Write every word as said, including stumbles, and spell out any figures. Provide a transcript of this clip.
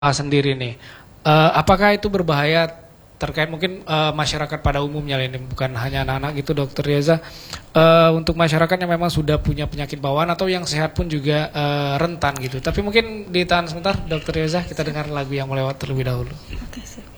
sendiri nih, uh, apakah itu berbahaya terkait mungkin uh, masyarakat pada umumnya ini bukan hanya anak-anak gitu dokter Reza, uh, untuk masyarakat yang memang sudah punya penyakit bawaan atau yang sehat pun juga uh, rentan gitu. Tapi mungkin ditahan sebentar dokter Reza, kita dengar lagu yang melewat terlebih dahulu. Oke, sip.